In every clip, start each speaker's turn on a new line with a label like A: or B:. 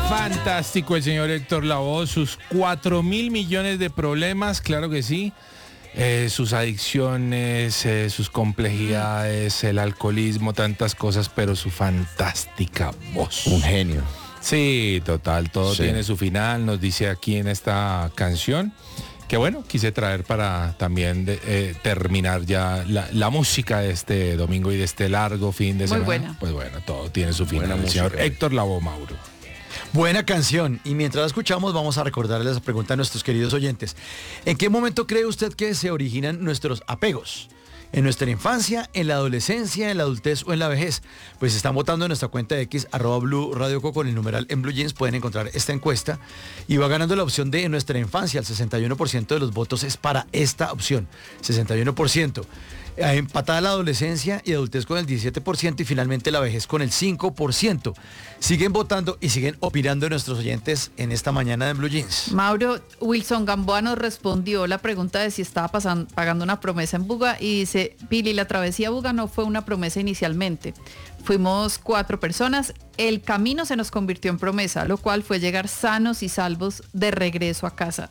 A: Fantástico el señor Héctor Lavoe, sus 4.000 millones de problemas, claro que sí. Sus adicciones, sus complejidades, el alcoholismo, tantas cosas, pero su fantástica voz.
B: Un genio.
A: Sí, total, todo
B: Sí.
A: tiene su final, nos dice aquí en esta canción. Que bueno, quise traer para también terminar ya la música de este domingo y de este largo fin de semana.
C: buena.
A: Pues bueno, todo tiene su final.
B: Buena
A: El señor
B: música.
A: Héctor Lavoe, Mauro.
D: Buena canción. Y mientras la escuchamos, vamos a recordarles la pregunta a nuestros queridos oyentes. ¿En qué momento cree usted que se originan nuestros apegos? ¿En nuestra infancia, en la adolescencia, en la adultez o en la vejez? Pues están votando en nuestra cuenta de X, @Blue Radio Co, con el numeral en Blue Jeans. Pueden encontrar esta encuesta y va ganando la opción de en nuestra infancia. El 61% de los votos es para esta opción. 61%. Empatada la adolescencia y adultez con el 17% y finalmente la vejez con el 5%. Siguen votando y siguen opinando nuestros oyentes en esta mañana de Blue Jeans.
C: Mauro, Wilson Gamboa nos respondió la pregunta de si estaba pagando una promesa en Buga y dice, Pili, la travesía a Buga no fue una promesa inicialmente. Fuimos 4 personas, el camino se nos convirtió en promesa, lo cual fue llegar sanos y salvos de regreso a casa.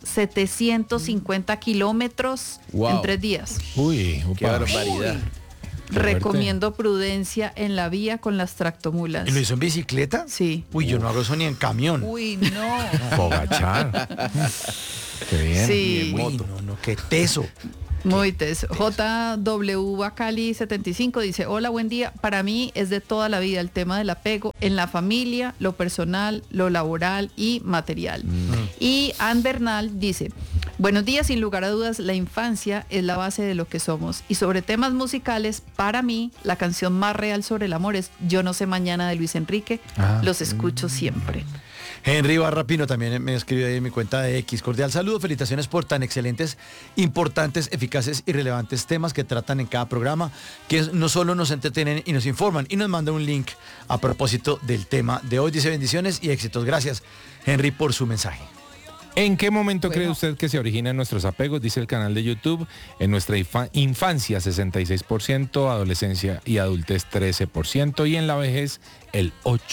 C: 750 kilómetros
B: Wow.
C: en 3 días.
A: Uy,
B: Qué
A: upa.
B: barbaridad.
A: Qué fuerte.
C: Recomiendo prudencia en la vía con las tractomulas.
D: ¿Y lo hizo en bicicleta?
C: Sí.
D: Uy, yo no hago eso ni en camión.
C: Uy, no.
A: Fogachar. Qué bien.
C: Sí.
D: Uy, no, qué teso.
C: Muy teso. JW Bacali 75 dice, hola, buen día. Para mí es de toda la vida el tema del apego en la familia, lo personal, lo laboral y material. Y Ann Bernal dice, buenos días, sin lugar a dudas, la infancia es la base de lo que somos. Y sobre temas musicales, para mí, la canción más real sobre el amor es Yo no sé mañana de Luis Enrique.
A: Ah.
C: Los escucho siempre.
D: Henry Barrapino también me escribió ahí en mi cuenta de X. Cordial saludo, felicitaciones por tan excelentes, importantes, eficaces y relevantes temas que tratan en cada programa, que no solo nos entretienen y nos informan, y nos manda un link a propósito del tema de hoy. Dice bendiciones y éxitos. Gracias, Henry, por su mensaje.
A: ¿En qué momento
C: Bueno.
A: cree usted que se originan nuestros apegos? Dice el canal de YouTube. En nuestra infancia 66%, adolescencia y adultez 13% y en la vejez el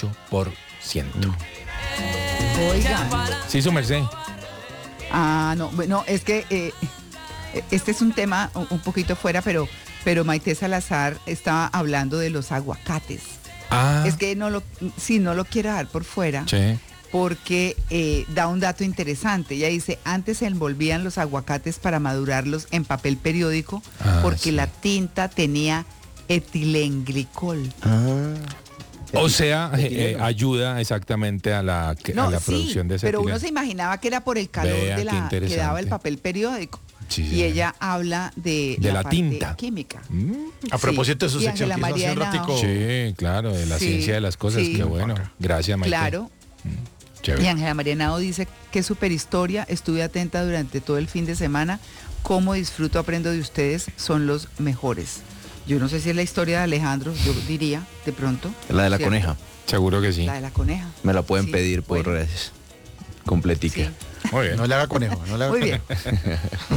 A: 8%.
E: Oiga.
A: Sí, su merced.
E: No, bueno, es que este es un tema un poquito fuera, pero Maite Salazar estaba hablando de los aguacates.
A: Ah,
E: Es que no lo quiero dejar por fuera,
A: sí.
E: porque da un dato interesante. Ella dice, antes se envolvían los aguacates para madurarlos en papel periódico porque
A: sí.
E: la tinta tenía etilenglicol.
A: O sea, ayuda exactamente a la producción de ese
E: pero uno
A: etileno.
E: se imaginaba que era por el calor
A: Vea, qué
E: que
A: interesante.
E: daba el papel periódico.
A: Sí,
E: Y ella habla de
A: la
E: parte
A: tinta.
E: química.
D: A propósito de su
E: Y
D: sección
E: Ángela
D: que hizo hace un
E: María
D: ratico.
A: Sí, claro, de la
E: Sí,
A: ciencia de las cosas,
E: sí.
A: qué bueno. Gracias, Maite.
E: Claro.
A: Chévere.
E: Y Ángela María Henao dice, qué super historia, estuve atenta durante todo el fin de semana, cómo disfruto, aprendo de ustedes, son los mejores. Yo no sé si es la historia de Alejandro, yo diría, de pronto.
B: La de la
E: ¿cierto?
B: coneja.
A: Seguro que sí.
E: La de la coneja.
B: Me la pueden
E: Sí,
B: pedir por
E: bueno.
B: redes. Completica.
E: Sí.
A: Muy bien.
D: No le haga conejo, no le haga
E: Muy
D: conejo.
E: bien.